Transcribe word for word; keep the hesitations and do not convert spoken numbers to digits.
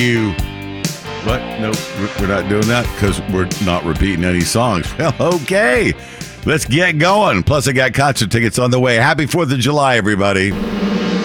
you. What? No, we're not doing that because we're not repeating any songs. Well, okay. Let's get going. Plus, I got concert tickets on the way. Happy fourth of July, everybody.